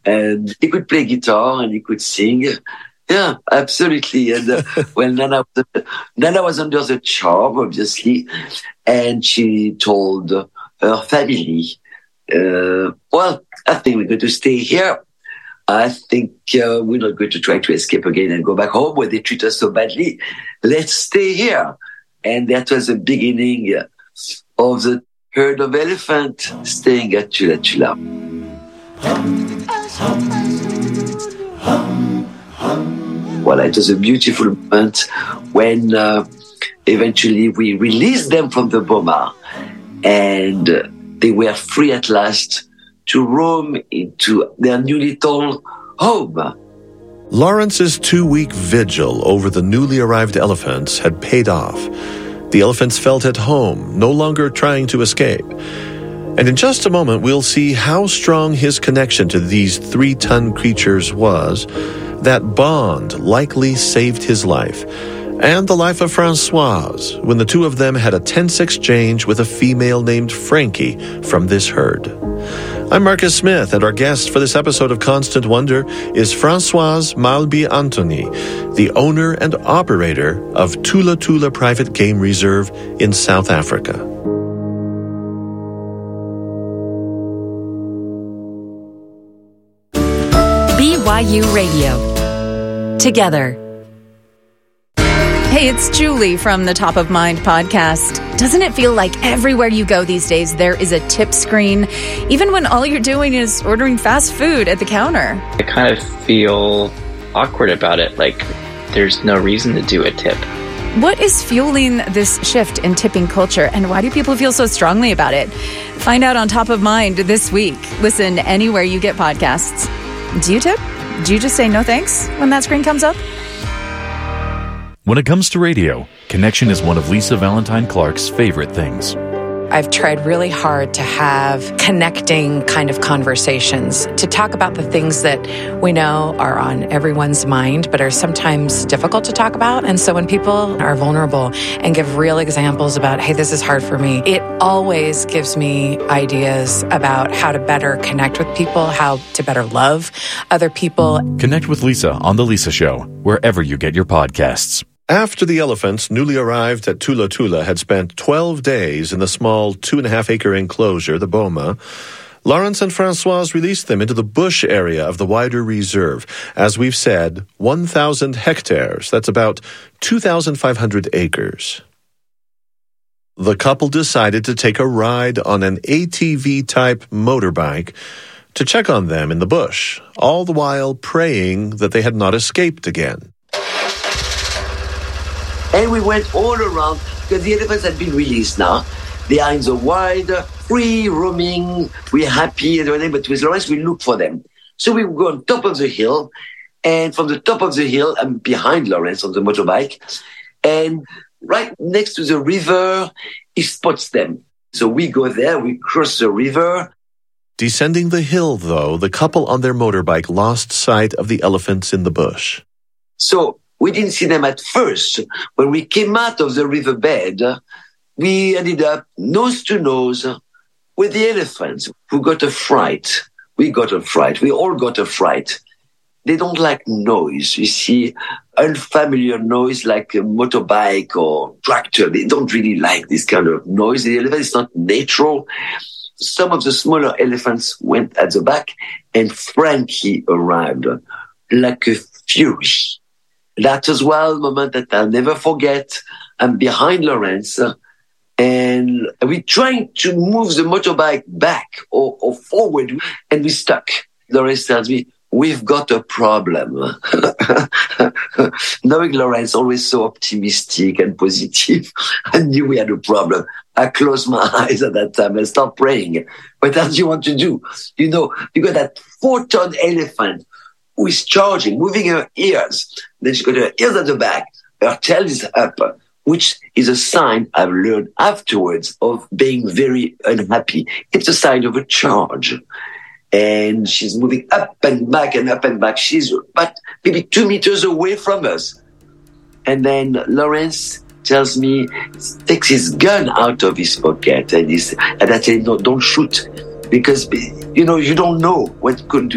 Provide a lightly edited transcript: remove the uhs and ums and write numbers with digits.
And he could play guitar and he could sing. Yeah, absolutely. And Nana was under the charm, obviously, and she told her family, well, I think we're going to stay here. I think we're not going to try to escape again and go back home where they treat us so badly. Let's stay here. And that was the beginning of the herd of elephant staying at Chula Chula. Well, it was a beautiful moment when eventually we released them from the Boma and they were free at last to roam into their new little home. Lawrence's 2-week vigil over the newly arrived elephants had paid off. The elephants felt at home, no longer trying to escape. And in just a moment, we'll see how strong his connection to these 3-ton creatures was. That bond likely saved his life, and the life of Françoise, when the two of them had a tense exchange with a female named Frankie from this herd. I'm Marcus Smith, and our guest for this episode of Constant Wonder is Françoise Malby Anthony, the owner and operator of Tula Tula Private Game Reserve in South Africa. BYU Radio. Together. Hey, it's Julie from the Top of Mind podcast. Doesn't it feel like everywhere you go these days there is a tip screen, even when all you're doing is ordering fast food at the counter? I kind of feel awkward about it, like there's no reason to do a tip. What is fueling this shift in tipping culture, and why do people feel so strongly about it? Find out on Top of Mind this week. Listen anywhere you get podcasts. Do you tip? Do you just say no thanks when that screen comes up? When it comes to radio, connection is one of Lisa Valentine Clark's favorite things. I've tried really hard to have connecting kind of conversations, to talk about the things that we know are on everyone's mind, but are sometimes difficult to talk about. And so when people are vulnerable and give real examples about, hey, this is hard for me, it always gives me ideas about how to better connect with people, how to better love other people. Connect with Lisa on The Lisa Show, wherever you get your podcasts. After the elephants newly arrived at Tula Tula had spent 12 days in the small 2.5-acre enclosure, the Boma, Lawrence and Françoise released them into the bush area of the wider reserve. As we've said, 1,000 hectares. That's about 2,500 acres. The couple decided to take a ride on an ATV-type motorbike to check on them in the bush, all the while praying that they had not escaped again. And we went all around because the elephants had been released now. They are in the wild, free roaming. We're happy and everything, but with Lawrence, we look for them. So we go on top of the hill, and from the top of the hill, I'm behind Lawrence on the motorbike, and right next to the river, he spots them. So we go there, we cross the river. Descending the hill, though, the couple on their motorbike lost sight of the elephants in the bush. So we didn't see them at first. When we came out of the riverbed, we ended up nose to nose with the elephants who got a fright. We got a fright. We all got a fright. They don't like noise. You see, unfamiliar noise like a motorbike or tractor. They don't really like this kind of noise. The elephant is not natural. Some of the smaller elephants went at the back, and Frankie arrived like a fury. That as well, a moment that I'll never forget. I'm behind Lawrence, and we're trying to move the motorbike back or forward, and we're stuck. Lawrence tells me, we've got a problem. Knowing Lawrence, always so optimistic and positive, I knew we had a problem. I closed my eyes at that time and started praying. But as you want to do, you know, you got that 4-ton elephant who is charging, moving her ears. Then she got her ears at the back, her tail is up, which is a sign I've learned afterwards of being very unhappy. It's a sign of a charge. And she's moving up and back and up and back. She's about maybe 2 meters away from us. And then Lawrence tells me, takes his gun out of his pocket, and I tell him, no, don't shoot. Because, you know, you don't know what could